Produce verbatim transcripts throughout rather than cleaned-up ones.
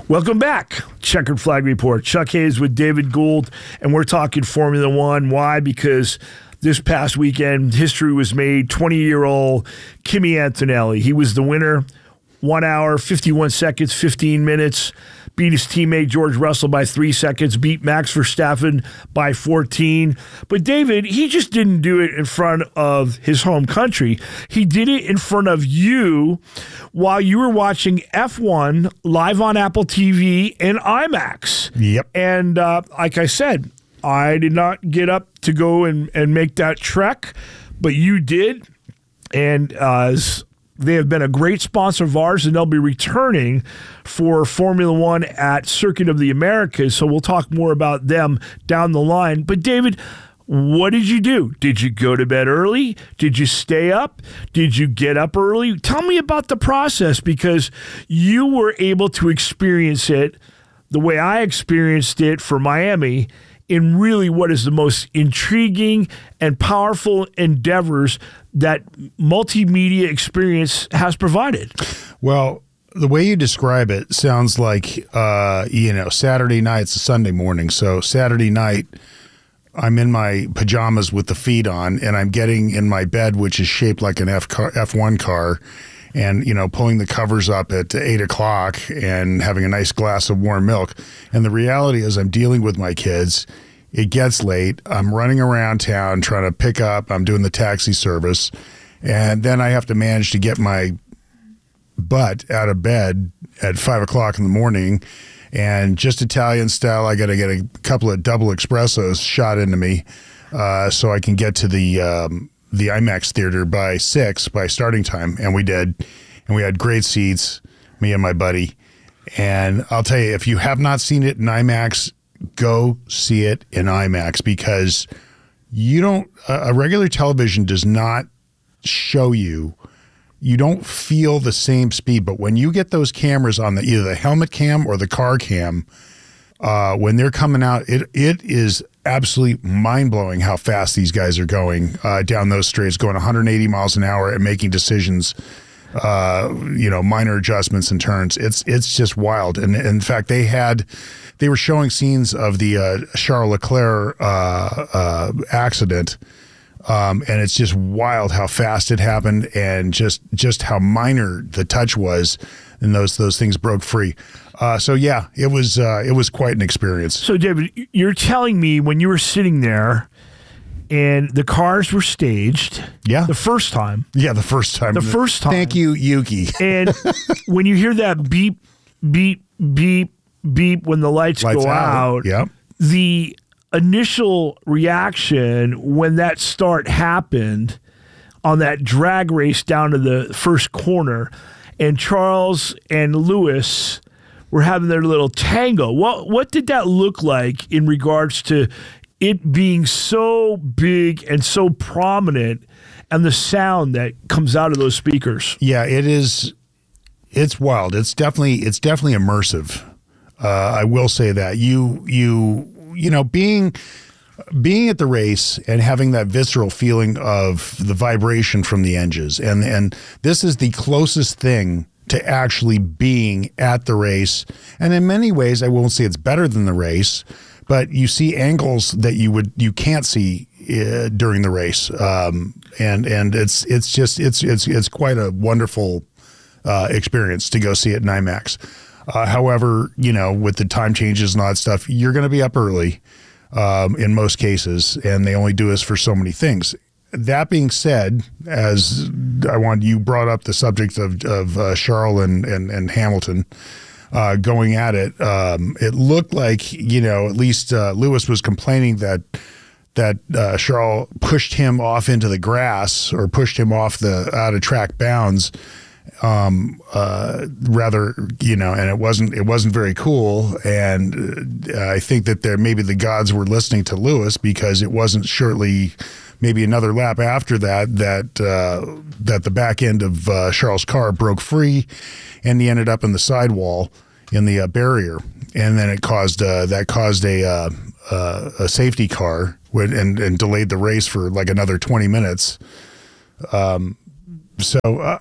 Welcome back. Checkered Flag Report. Chuck Hayes with David Gould, and we're talking Formula One. Why? Because this past weekend, history was made. twenty-year-old Kimi Antonelli. He was the winner. One hour, fifty-one seconds, fifteen minutes. Beat his teammate George Russell by three seconds. Beat Max Verstappen by fourteen. But David, he just didn't do it in front of his home country. He did it in front of you while you were watching F one live on Apple T V and IMAX. Yep. And uh, like I said, I did not get up to go and, and make that trek, but you did. And uh, as they have been a great sponsor of ours, and they'll be returning for Formula One at Circuit of the Americas. So we'll talk more about them down the line. But David, what did you do? Did you go to bed early? Did you stay up? Did you get up early? Tell me about the process, because you were able to experience it the way I experienced it for Miami in really what is the most intriguing and powerful endeavors that multimedia experience has provided. Well, the way you describe it sounds like, uh, you know, Saturday night's a Sunday morning. So Saturday night, I'm in my pajamas with the feet on, and I'm getting in my bed, which is shaped like an F car, F one car, and, you know, pulling the covers up at eight o'clock and having a nice glass of warm milk. And the reality is I'm dealing with my kids. It gets late. I'm running around town trying to pick up. I'm doing the taxi service. And then I have to manage to get my butt out of bed at five o'clock in the morning. And just Italian style, I got to get a couple of double espressos shot into me uh, so I can get to the um, the IMAX theater by six, by starting time. And we did. And we had great seats, me and my buddy. And I'll tell you, if you have not seen it in IMAX, go see it in IMAX, because you don't, a regular television does not show you, you don't feel the same speed. But when you get those cameras on the, either the helmet cam or the car cam, uh, when they're coming out, it it is absolutely mind-blowing how fast these guys are going uh, down those streets, going one hundred eighty miles an hour and making decisions, uh, you know, minor adjustments and turns. It's it's just wild. And, and in fact, they had, they were showing scenes of the uh, Charles Leclerc uh, uh, accident, um, and it's just wild how fast it happened, and just just how minor the touch was, and those those things broke free. Uh, so yeah, it was uh, it was quite an experience. So David, you're telling me when you were sitting there and the cars were staged, yeah, the first time, yeah, the first time, the first time. Thank you, Yuki. And when you hear that beep, beep, beep, beep when the lights, lights go out, out, yep. The initial reaction when that start happened on that drag race down to the first corner, and Charles and Lewis were having their little tango. What what did that look like in regards to it being so big and so prominent, and the sound that comes out of those speakers? Yeah, it is. It's wild. It's definitely it's definitely immersive. Uh, I will say that you you you know being being at the race and having that visceral feeling of the vibration from the engines, and and this is the closest thing to actually being at the race. And in many ways, I won't say it's better than the race, but you see angles that you would you can't see uh, during the race, um, and and it's it's just it's it's it's quite a wonderful uh, experience to go see it in IMAX. Uh, however, you know, with the time changes and all that stuff, you're going to be up early um, in most cases, and they only do this for so many things. That being said, as I want, you brought up the subject of, of uh, Charles and, and, and Hamilton uh, going at it. Um, it looked like, you know, at least uh, Lewis was complaining that that uh, Charles pushed him off into the grass, or pushed him off the out of track bounds. Um, uh, rather, you know, and it wasn't, it wasn't very cool. And uh, I think that there, maybe the gods were listening to Lewis, because it wasn't shortly, maybe another lap after that, that, uh, that the back end of uh, Charles' car broke free, and he ended up in the sidewall in the uh, barrier. And then it caused, uh, that caused a, uh, uh, a safety car and, and delayed the race for like another twenty minutes. Um, so, uh,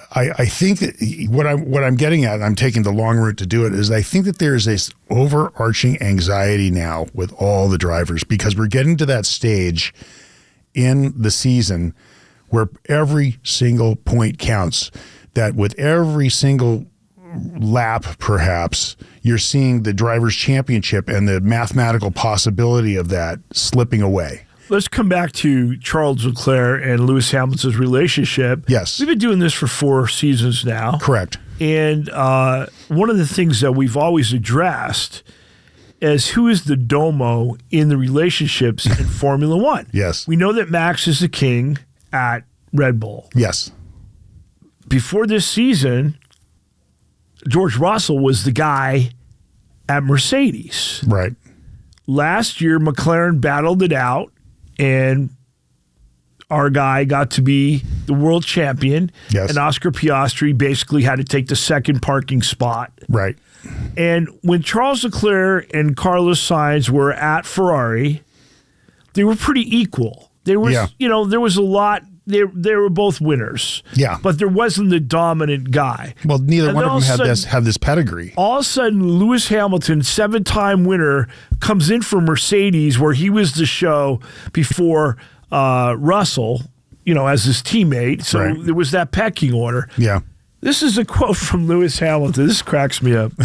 I, I think that what I'm what I'm getting at, and I'm taking the long route to do it, is I think that there's this overarching anxiety now with all the drivers because we're getting to that stage in the season where every single point counts. That with every single lap, perhaps, you're seeing the drivers' championship and the mathematical possibility of that slipping away. Let's come back to Charles Leclerc and Lewis Hamilton's relationship. Yes. We've been doing this for four seasons now. Correct. And uh, one of the things that we've always addressed is who is the domo in the relationships in Formula One. Yes. We know that Max is the king at Red Bull. Yes. Before this season, George Russell was the guy at Mercedes. Right. Last year, McLaren battled it out, and our guy got to be the world champion. Yes. And Oscar Piastri basically had to take the second parking spot. Right. And when Charles Leclerc and Carlos Sainz were at Ferrari, they were pretty equal. There was, Yeah. you know, there was a lot. They they were both winners. Yeah. But there wasn't the dominant guy. Well, neither And one then of all them of a had sudden- this have this pedigree. All of a sudden, Lewis Hamilton, seven-time winner, comes in for Mercedes, where he was the show before uh, Russell, you know, as his teammate. So Right. there was that pecking order. Yeah. This is a quote from Lewis Hamilton. This cracks me up.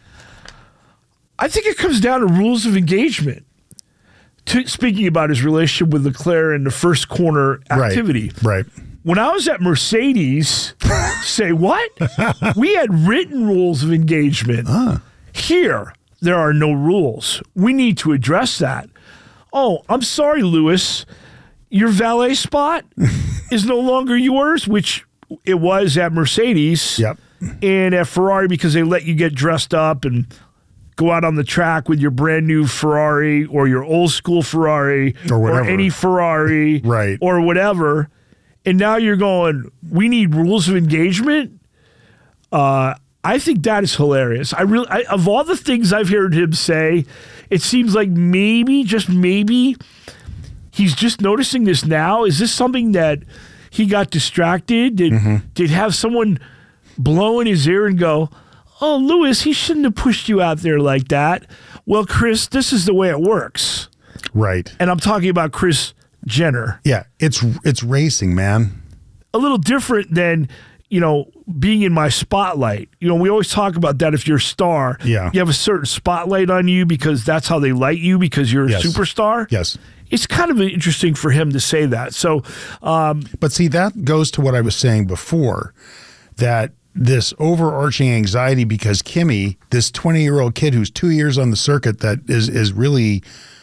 I think it comes down to rules of engagement. To, speaking about his relationship with Leclerc in the first corner activity. Right. Right. When I was at Mercedes, say what? We had written rules of engagement. Ah. Here, there are no rules. We need to address that. Oh, I'm sorry, Lewis. Your valet spot is no longer yours, which it was at Mercedes. Yep. And at Ferrari because they let you get dressed up and go out on the track with your brand new Ferrari or your old school Ferrari Or whatever. any Ferrari Right. or whatever. And now you're going, we need rules of engagement? Uh, I think that is hilarious. I really, I, of all the things I've heard him say, it seems like maybe, just maybe, he's just noticing this now. Is this something that he got distracted? Did, Mm-hmm. did have someone blow in his ear and go, oh, Lewis, he shouldn't have pushed you out there like that? Well, Chris, this is the way it works. Right. And I'm talking about Chris Jenner. Yeah. It's it's racing, man. A little different than, you know, being in my spotlight. You know, we always talk about that if you're a star. Yeah. You have a certain spotlight on you because that's how they light you because you're a Yes. superstar. Yes. It's kind of interesting for him to say that. So, um, But see, that goes to what I was saying before, that this overarching anxiety because Kimi, this twenty-year-old kid who's two years on the circuit that is is really,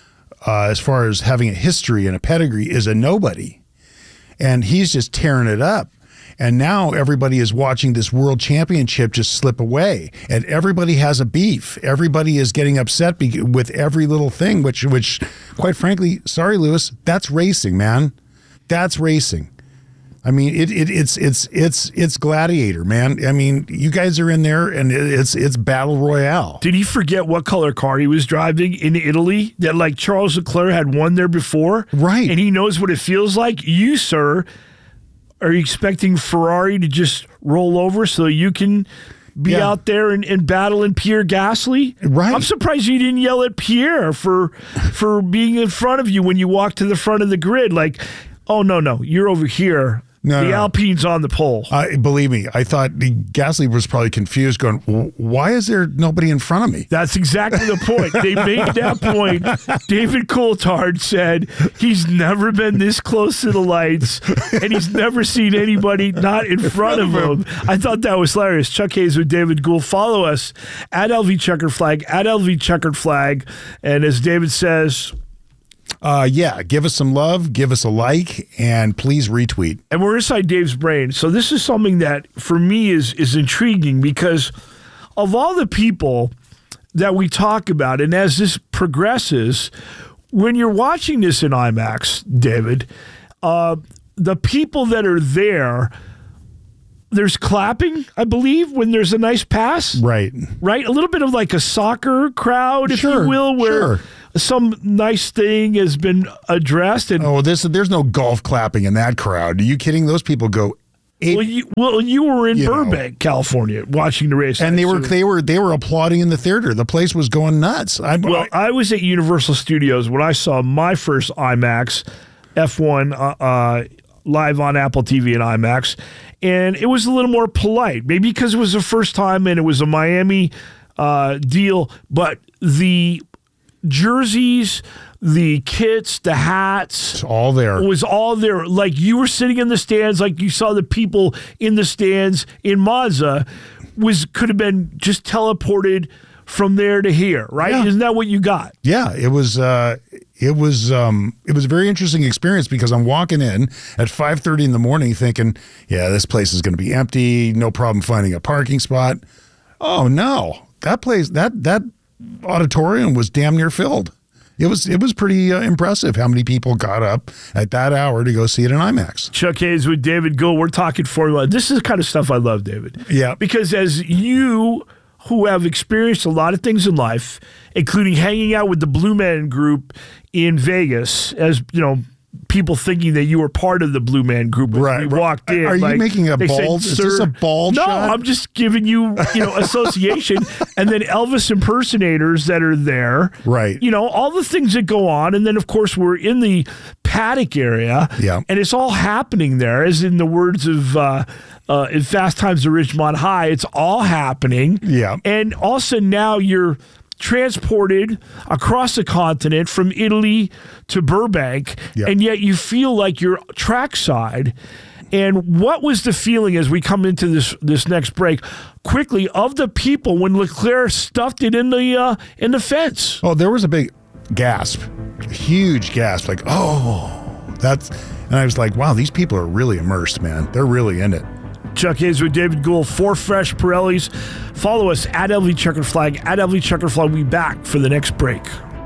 uh, as far as having a history and a pedigree, is a nobody. And he's just tearing it up. And now everybody is watching this world championship just slip away. And everybody has a beef. Everybody is getting upset be- with every little thing, which, which, quite frankly, sorry, Lewis, that's racing, man. That's racing. I mean, it, it it's it's it's it's gladiator, man. I mean, you guys are in there, and it, it's it's battle royale. did he forget what color car he was driving in Italy? That like Charles Leclerc had won there before? Right. And he knows what it feels like? You, sir, are you expecting Ferrari to just roll over so you can be Yeah. out there and, and battle in Pierre Gasly? Right. I'm surprised you didn't yell at Pierre for for being in front of you when you walked to the front of the grid. Like, oh, no, no, you're over here. No, the no. Alpine's on the pole. I believe me, I thought the Gasly was probably confused, going, "W- "Why is there nobody in front of me?" That's exactly the point. They made that point. David Coulthard said he's never been this close to the lights, and he's never seen anybody not in front of him. I thought that was hilarious. Chuck Hayes with David Gould. Follow us at L V Checkered Flag, at L V Checkered Flag. And as David says, Uh, yeah, give us some love, give us a like, and please retweet. and we're inside Dave's brain. So this is something that for me is is intriguing because of all the people that we talk about, and as this progresses, when you're watching this in IMAX, David, uh, the people that are there, there's clapping, I believe, when there's a nice pass. Right. Right? A little bit of like a soccer crowd, if Sure, you will, where sure. some nice thing has been addressed. And Oh, this there's no golf clapping in that crowd. Are you kidding? Those people go Eight, well, you, well, you were in you Burbank, know. California, watching the race, and they were so, they were they were applauding in the theater. The place was going nuts. I, well, I, I was at Universal Studios when I saw my first IMAX F one uh, uh, live on Apple T V and IMAX, and it was a little more polite, maybe because it was the first time and it was a Miami uh, deal, but the jerseys, the kits, the hats, it's all there. was all there. Like you were sitting in the stands, like you saw the people in the stands in Monza, was could have been just teleported from there to here, right? Yeah. Isn't that what you got? Yeah, it was. Uh, it was. Um, it was a very interesting experience because I'm walking in at five thirty in the morning, thinking, "Yeah, this place is going to be empty. No problem finding a parking spot." Oh no, that place, that that auditorium was damn near filled. It was it was pretty uh, impressive how many people got up at that hour to go see it in IMAX. Chuck Hayes with David Gould. We're talking Formula. This is the kind of stuff I love, David. Yeah. Because as you who have experienced a lot of things in life, including hanging out with the Blue Man Group in Vegas, as you know, people thinking that you were part of the Blue Man Group when Right, we right. walked in. Are you like, making a they said, bald- is "Sir," this a bald No, shot? I'm just giving you, you know, association. And then Elvis impersonators that are there. Right. You know, all the things that go on. And then, of course, we're in the paddock area. Yeah. And it's all happening there, as in the words of uh, uh, in Fast Times at Ridgemont High. It's all happening. Yeah. And also now you're transported across the continent from Italy to Burbank, Yep. and yet you feel like you're trackside. And what was the feeling as we come into this this next break, quickly, of the people when Leclerc stuffed it in the uh, in the fence? Oh, there was a big gasp, huge gasp, like, oh, that's, and I was like, wow, these people are really immersed, man. They're really in it. Chuck Hayes with David Gould, four fresh Pirellis. Follow us at L V Checkered Flag, at L V Checkered Flag. We'll be back for the next break.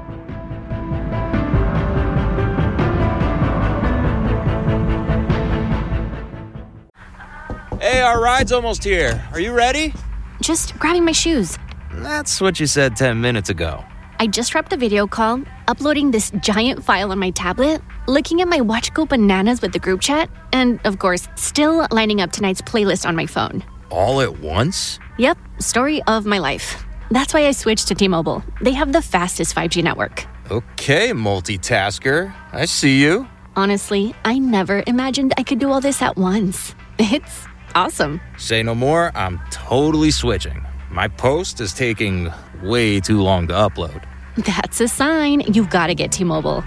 Hey, our ride's almost here. Are you ready? Just grabbing my shoes. That's what you said ten minutes ago. I just wrapped a video call, uploading this giant file on my tablet, looking at my watch go bananas with the group chat, and, of course, still lining up tonight's playlist on my phone. All at once? Yep, story of my life. That's why I switched to T-Mobile. They have the fastest five G network. Okay, multitasker. I see you. Honestly, I never imagined I could do all this at once. It's awesome. Say no more, I'm totally switching. My post is taking way too long to upload. That's a sign you've got to get T-Mobile.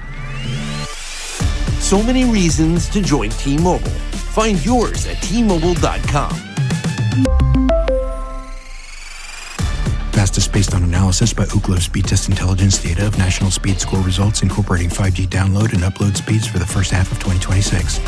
So many reasons to join T-Mobile. Find yours at T Mobile dot com. Fastest based on analysis by Ookla Speed Test Intelligence data of national speed score results incorporating five G download and upload speeds for the first half of twenty twenty-six.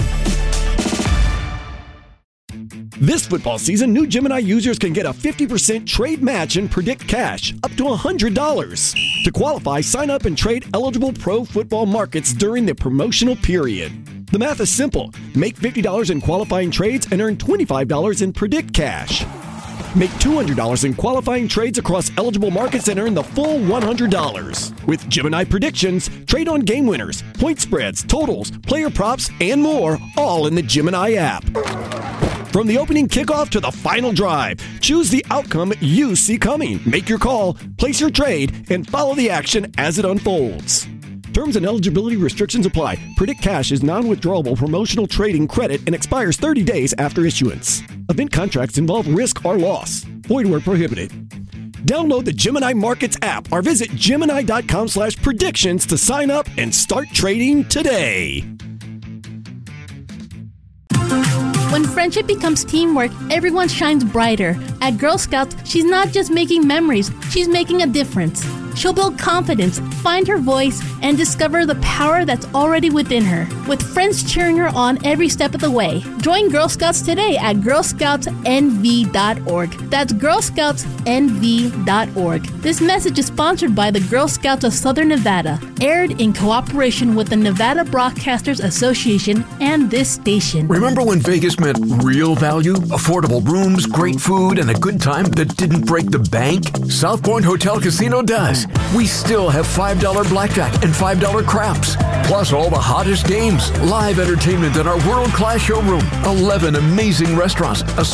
This football season, new Gemini users can get a fifty percent trade match and predict cash, up to one hundred dollars. To qualify, sign up and trade eligible pro football markets during the promotional period. The math is simple. Make fifty dollars in qualifying trades and earn twenty-five dollars in predict cash. Make two hundred dollars in qualifying trades across eligible markets and earn the full one hundred dollars. With Gemini Predictions, trade on game winners, point spreads, totals, player props, and more, all in the Gemini app. From the opening kickoff to the final drive, choose the outcome you see coming. Make your call, place your trade, and follow the action as it unfolds. Terms and eligibility restrictions apply. Predict Cash is non-withdrawable promotional trading credit and expires thirty days after issuance. Event contracts involve risk or loss. Void where prohibited. Download the Gemini Markets app or visit Gemini dot com slash predictions to sign up and start trading today. When friendship becomes teamwork, everyone shines brighter. At Girl Scouts, she's not just making memories, she's making a difference. She'll build confidence, find her voice, and discover the power that's already within her, with friends cheering her on every step of the way. Join Girl Scouts today at girl scouts n v dot org. That's girl scouts n v dot org. This message is sponsored by the Girl Scouts of Southern Nevada, aired in cooperation with the Nevada Broadcasters Association and this station. Remember when Vegas meant real value? Affordable rooms, great food, and a good time that didn't break the bank? South Point Hotel Casino does. Vegas, we still have five dollar blackjack and five dollar craps. Plus all the hottest games, live entertainment in our world-class showroom, eleven amazing restaurants, a